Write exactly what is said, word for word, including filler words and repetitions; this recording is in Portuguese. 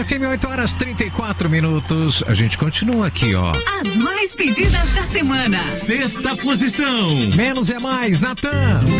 F M, oito horas e trinta e quatro minutos. A gente continua aqui, ó. As mais pedidas da semana. Sexta posição. Menos é mais, Natan.